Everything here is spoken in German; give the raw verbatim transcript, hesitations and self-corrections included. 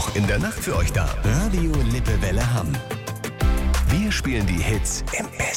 auch in der Nacht für euch da. Radio Lippewelle Hamm. Wir spielen die Hits im Besten.